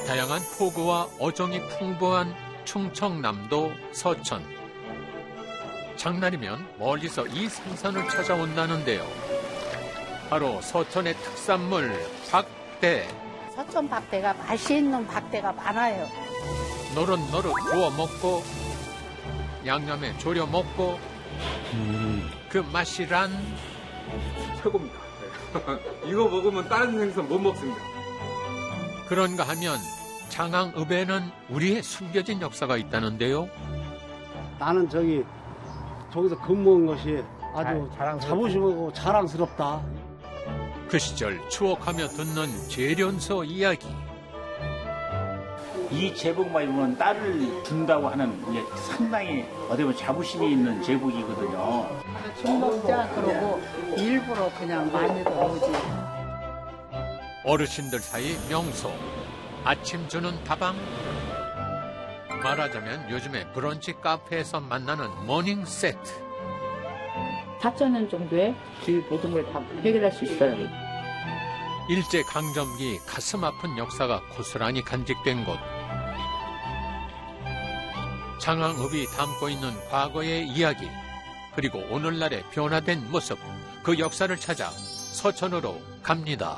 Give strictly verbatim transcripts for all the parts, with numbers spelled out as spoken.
다양한 포구와 어종이 풍부한 충청남도 서천. 장날이면 멀리서 이 생선을 찾아온다는데요. 바로 서천의 특산물 박대. 서천 박대가 맛있는 박대가 많아요. 노릇노릇 구워 먹고 양념에 졸여 먹고 음. 그 맛이란 최고입니다. 이거 먹으면 다른 생선 못 먹습니다. 그런가 하면 장항읍에는 우리의 숨겨진 역사가 있다는데요. 나는 저기 저기서 근무한 것이 아주 자, 자부심하고 자랑스럽다. 그 시절 추억하며 듣는 재련소 이야기. 이 제복만 입으면 딸을 준다고 하는 이게 상당히 어디 보면 자부심이 있는 제복이거든요. 죽 먹자 그러고 일부러 그냥 많이도 오지. 어르신들 사이 명소. 아침 주는 다방. 말하자면 요즘에 브런치 카페에서 만나는 모닝 세트. 사천 년 정도의 그 모든 걸 다 해결할 수 있어요. 일제강점기 가슴 아픈 역사가 고스란히 간직된 곳. 장항읍이 담고 있는 과거의 이야기, 그리고 오늘날의 변화된 모습, 그 역사를 찾아 서천으로 갑니다.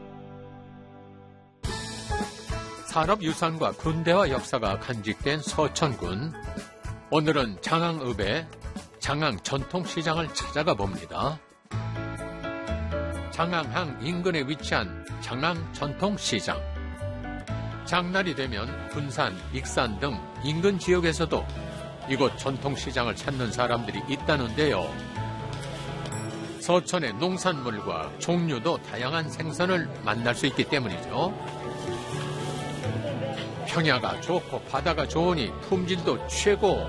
산업유산과 군대와 역사가 간직된 서천군. 오늘은 장항읍의 장항 전통시장을 찾아가 봅니다. 장항항 인근에 위치한 장항 전통시장. 장날이 되면 군산, 익산 등 인근 지역에서도 이곳 전통시장을 찾는 사람들이 있다는데요. 서천의 농산물과 종류도 다양한 생선을 만날 수 있기 때문이죠. 평야가 좋고 바다가 좋으니 품질도 최고.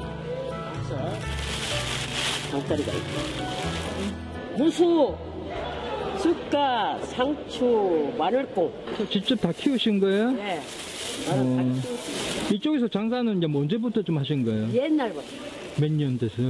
닭다리가 있고 무수, 쑥갓, 상추, 마늘콩. 직접 다 키우신 거예요? 네. 나는 어, 다 키우고 이쪽에서 장사는 이제 언제부터 좀 하신 거예요? 옛날부터. 몇 년 됐어요?